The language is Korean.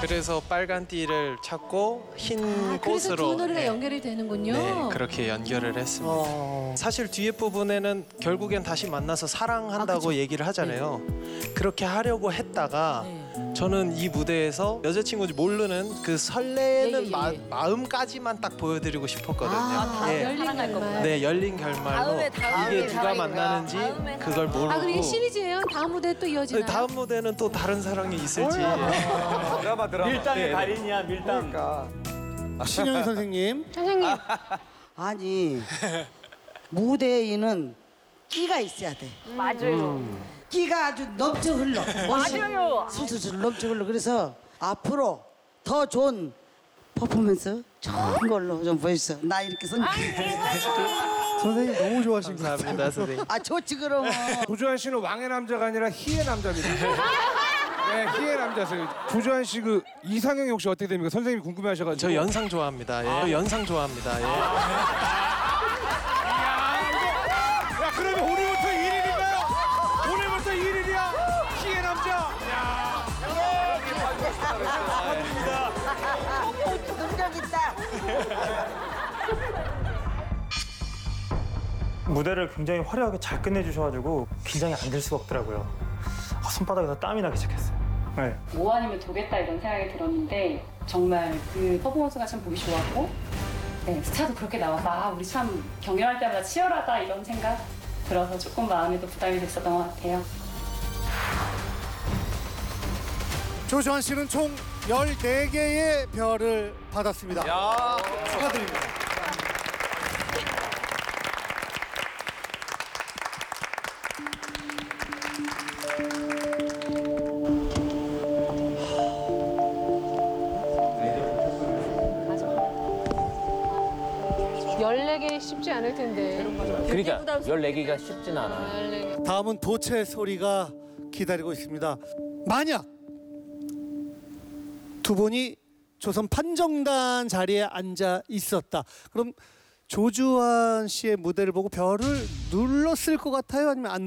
그래서 빨간 띠를 찾고 흰 그래서 꽃으로 두 노래가 연결이 되는군요. 네, 그렇게 연결을 했습니다. 사실 뒤에 부분에는 결국엔 다시 만나서 사랑한다고 얘기를 하잖아요. 그렇게 하려고 했다가 저는 이 무대에서 여자친구인지 모르는 그 설레는 마음까지만 딱 보여드리고 싶었거든요. 예. 열린 결말. 네, 열린 결말로 이게 누가 만나는지 그걸 모르고. 아, 그리고 이게 시리즈예요? 다음 무대 또 이어지나요? 다음 무대는 또 다른 사랑이 있을지. 드라마. 밀당의 달인이야, 밀당. 신영희 선생님. 선생님. 아니 무대에는 끼가 있어야 돼. 맞아요. 끼가 아주 넘쳐 흘러. 맞아요. 술술 넘쳐 흘러. 그래서 앞으로 더 좋은 퍼포먼스 좋은 걸로 좀 보여주세요. 나 이렇게 선생님 너무 좋아하신 것 같아요. 감사합니다, 선생님. 아 좋지 그러면. 조주환 씨는 왕의 남자가 아니라 희의 남자입니다. 네, 희의 남자세요. 조주환 씨 그 이상형이 혹시 어떻게 됩니까? 선생님이 궁금해하셔가지고. 저 연상 좋아합니다. 예. 저 연상 좋아합니다. 예. 야, 그러면 오늘부터 1일인가요? 오늘부터 1일이야. 희의 남자. 야. 능력 있다. 무대를 굉장히 화려하게 잘 끝내주셔가지고 긴장이 안 될 수가 없더라고요. 손바닥에서 땀이 나기 시작했어요. 네. 뭐 아니면 되겠다 이런 생각이 들었는데 정말 그 퍼포먼스가 참 보기 좋았고 네, 스타도 그렇게 나와서 아, 우리 참 경연할 때마다 치열하다 이런 생각 들어서 조금 마음에도 부담이 됐었던 것 같아요. 조주환 씨는 총 14개의 별을 받았습니다. 축하드립니다. 열네 쉽지 않을 텐데. 그러니까 14개가 쉽진 않아. 다음은 도체 소리가 기다리고 있습니다. 만약 두 분이 조선 판정단 자리에 앉아 있었다. 그럼 조주환 씨의 무대를 보고 별을 눌렀을 것 같아요? 아니면 안